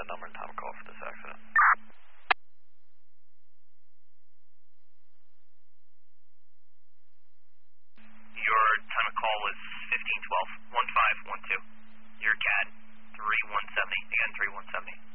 that number and time of call for this accident. Your time of call was 1512, 1512. Your CAD 3170, again 3170.